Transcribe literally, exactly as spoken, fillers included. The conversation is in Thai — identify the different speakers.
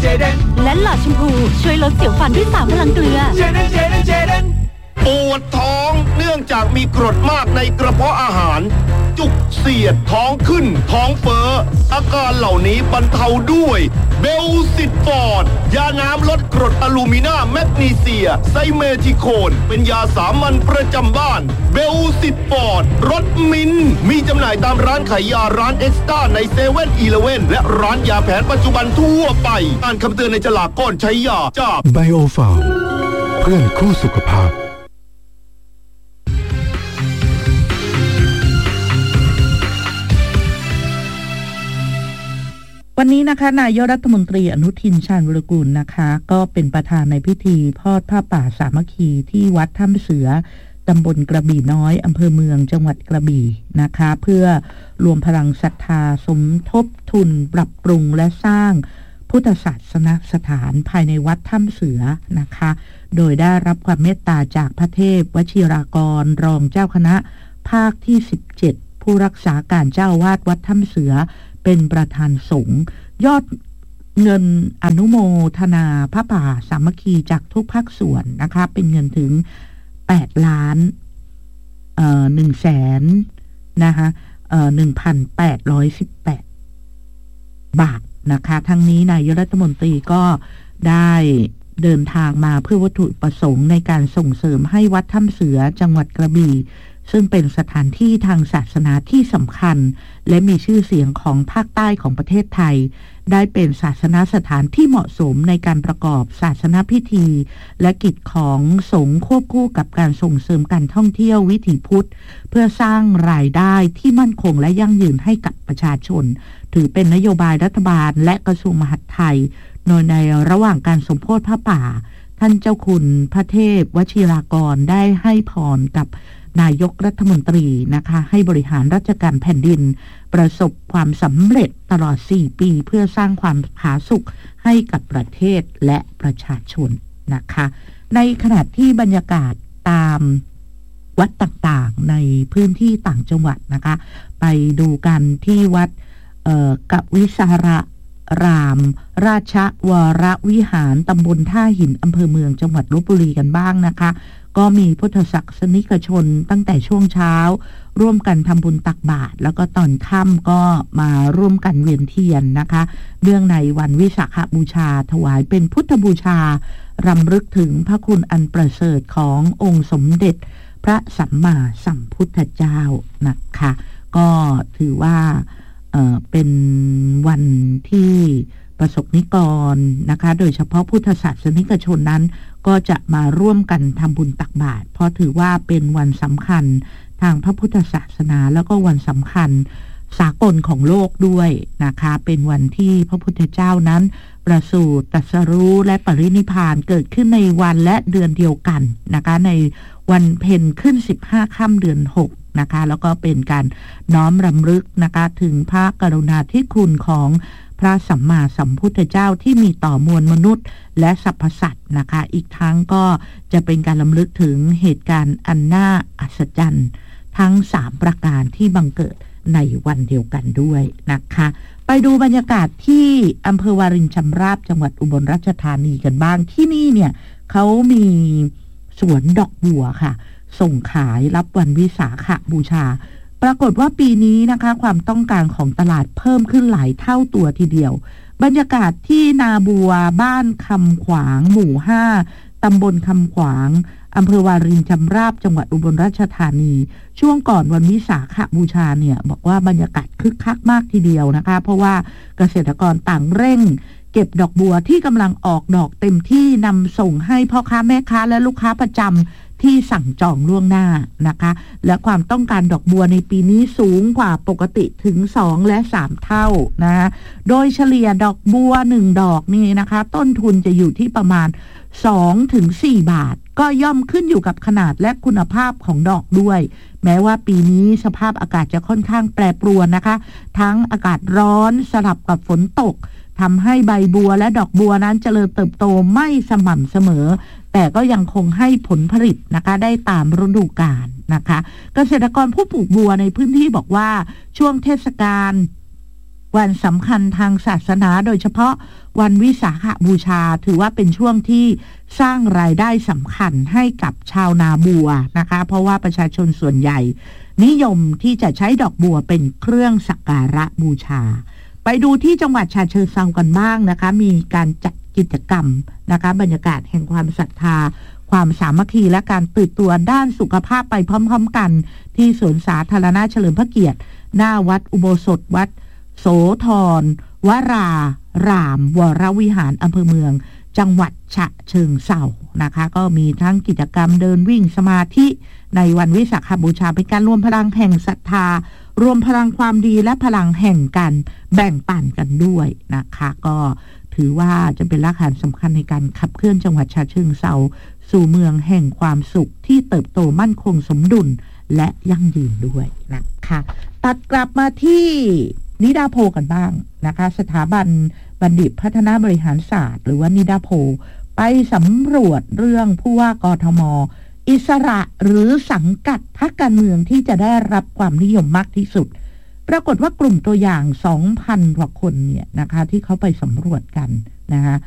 Speaker 1: เจเดน
Speaker 2: และหลอดชมพูช่วยลดเสียวฟันด้วยสามพลังเกลือ
Speaker 1: เจเดนเจเดนเจเดน
Speaker 3: ปวดท้องเนื่องจากมีกรดมากในกระเพาะอาหารจุกเสียดท้องขึ้นท้องเฟ้ออาการเหล่านี้บรรเทาด้วยเบลซิตฟอร์ดยาน้ำลดกรดอะลูมิเนียมแมกนีเซียไซเมทิโคนเป็นยาสามัญประจำบ้านเบลซิตฟอร์ดรสมิ้นมีจำหน่ายตามร้านขายยาร้านเอ็กซ์ต้าในเซเว่นอีเลฟเว่นและร้านยาแผนปัจจุบันทั่วไปอ่านคำเตือนในฉลากก่อนใช้ยาจาก
Speaker 4: ไบโอฟาร์มเพื่อนคู่สุขภาพ
Speaker 5: วันนี้นะคะนายกรัฐมนตรีอนุทินชาญวิรากูลนะคะก็เป็นประธานในพิธีทอดผ้าป่าสามัคคีที่วัดถ้ำเสือตำบลกระบี่น้อยอำเภอเมืองจังหวัดกระบี่นะคะเพื่อรวมพลังศรัทธาสมทบทุนปรับปรุงและสร้างพุทธศาสนสถานภายในวัดถ้ำเสือนะคะโดยได้รับความเมตตาจากพระเทพวชิรากรรองเจ้าคณะภาคที่สิบเจ็ดผู้รักษาการเจ้าวาดวัดถ้ำเสือเป็นประธานสงฆ์ยอดเงินอนุโมทนาพระป่าสามัคคีจากทุกภาคส่วนนะคะเป็นเงินถึงแปดล้านเอ่อหนึ่งแสนนะคะเอ่อหนึ่งพันแปดร้อยสิบแปดบาทนะคะทั้งนี้นายกรัฐมนตรีก็ได้เดินทางมาเพื่อวัตถุประสงค์ในการส่งเสริมให้วัดถ้ำเสือจังหวัดกระบี่ซึ่งเป็นสถานที่ทางศาสนาที่สำคัญและมีชื่อเสียงของภาคใต้ของประเทศไทยได้เป็นศาสนสถานที่เหมาะสมในการประกอบศาสนพิธีและกิจของสงฆ์ควบคู่กับการส่งเสริมการท่องเที่ยววิถีพุทธเพื่อสร้างรายได้ที่มั่นคงและยั่งยืนให้กับประชาชนถือเป็นนโยบายรัฐบาลและกระทรวงมหาดไทยโดยในระหว่างการสมโภชผ้าป่าท่านเจ้าคุณพระเทพวชิรากรได้ให้พรกับนายกรัฐมนตรีนะคะให้บริหารราชการแผ่นดินประสบความสำเร็จตลอดสี่ปีเพื่อสร้างความผาสุกให้กับประเทศและประชาชนนะคะในขณะที่บรรยากาศตามวัดต่างๆในพื้นที่ต่างจังหวัดนะคะไปดูกันที่วัดเอ่อกัวิสารรามราชวรวิหารตำบลท่าหินอำเภอเมืองจังหวัดลพบุรีกันบ้างนะคะก็มีพุทธศาสนิกชนตั้งแต่ช่วงเช้าร่วมกันทำบุญตักบาตรแล้วก็ตอนค่ำก็มาร่วมกันเวียนเทียนนะคะเนื่องในวันวิสาขบูชาถวายเป็นพุทธบูชารำลึกถึงพระคุณอันประเสริฐขององค์สมเด็จพระสัมมาสัมพุทธเจ้านะคะก็ถือว่าเอ่อเป็นวันที่ประสบนิกรนะคะโดยเฉพาะพุทธศาสนิกชนนั้นก็จะมาร่วมกันทำบุญตักบาตรเพราะถือว่าเป็นวันสำคัญทางพระพุทธศาสนาแล้วก็วันสำคัญสากลของโลกด้วยนะคะเป็นวันที่พระพุทธเจ้านั้นประสูติตรัสรู้และปรินิพพานเกิดขึ้นในวันและเดือนเดียวกันนะคะในวันเพ็ญขึ้นสิบห้าค่ำเดือนหกนะคะแล้วก็เป็นการน้อมรำลึกนะคะถึงพระกรุณาธิคุณของพระสัมมาสัมพุทธเจ้าที่มีต่อมวลมนุษย์และสรรพสัตว์นะคะอีกทั้งก็จะเป็นการรำลึกถึงเหตุการณ์อันน่าอัศจรรย์ทั้งสามประการที่บังเกิดในวันเดียวกันด้วยนะคะไปดูบรรยากาศที่อำเภอวารินชำราบจังหวัดอุบลราชธานีกันบ้างที่นี่เนี่ยเขามีสวนดอกบัวค่ะส่งขายรับวันวิสาขบูชาปรากฏว่าปีนี้นะคะความต้องการของตลาดเพิ่มขึ้นหลายเท่าตัวทีเดียวบรรยากาศที่นาบัวบ้านคำขวางหมู่ห้าตำบลคำขวางอำเภอวารินชำราบจังหวัดอุบลราชธานีช่วงก่อนวันวิสาขบูชาเนี่ยบอกว่าบรรยากาศคึกคักมากทีเดียวนะคะเพราะว่าเกษตรกรต่างเร่งเก็บดอกบัวที่กำลังออกดอกเต็มที่นำส่งให้พ่อค้าแม่ค้าและลูกค้าประจำที่สั่งจองล่วงหน้านะคะและความต้องการดอกบัวในปีนี้สูงกว่าปกติถึงสองและสามเท่านะโดยเฉลี่ยดอกบัวหนึ่งดอกนี่นะคะต้นทุนจะอยู่ที่ประมาณสองถึงสี่บาทก็ย่อมขึ้นอยู่กับขนาดและคุณภาพของดอกด้วยแม้ว่าปีนี้สภาพอากาศจะค่อนข้างแปรปรวนนะคะทั้งอากาศร้อนสลับกับฝนตกทำให้ใบบัวและดอกบัวนั้นเจริญเติบโตไม่สม่ำเสมอแต่ก็ยังคงให้ผลผลิตนะคะได้ตามฤดูกาลนะคะเกษตรกรผู้ปลูกบัวในพื้นที่บอกว่าช่วงเทศกาลวันสำคัญทางศาสนาโดยเฉพาะวันวิสาขบูชาถือว่าเป็นช่วงที่สร้างรายได้สำคัญให้กับชาวนาบัวนะคะเพราะว่าประชาชนส่วนใหญ่นิยมที่จะใช้ดอกบัวเป็นเครื่องสักการะบูชาไปดูที่จังหวัดฉะเชิงเทรากันบ้างนะคะมีการจัดกิจกรรมนะคะบรรยากาศแห่งความศรัทธาความสามัคคีและการตื่นตัวด้านสุขภาพไปพร้อมๆกันที่สวนสาธารณะเฉลิมพระเกียรติหน้าวัดอุโบสถวัดโสธรวรารามวรวิหารอำเภอเมืองจังหวัดฉะเชิงเทรานะคะก็มีทั้งกิจกรรมเดินวิ่งสมาธิในวันวิสาขบูชาเป็นการรวมพลังแห่งศรัทธารวมพลังความดีและพลังแห่งการแบ่งปันกันด้วยนะคะก็ถือว่าจะเป็นรากฐานสำคัญในการขับเคลื่อนจังหวัดฉะเชิงเทราสู่เมืองแห่งความสุขที่เติบโตมั่นคงสมดุลและยั่งยืนด้วยนะคะตัดกลับมาที่นิดาโพกันบ้างนะคะสถาบันบัณฑิตพัฒนาบริหารศาสตร์หรือว่านิดาโพไปสำรวจเรื่องผู้ว่ากทม.อิสระหรือสังกัดพรรคการเมืองที่จะได้รับความนิยมมากที่สุดปรากฏว่ากลุ่มตัวอย่าง สองพัน กว่าคนเนี่ยนะคะที่เขาไปสำรวจกันนะคะ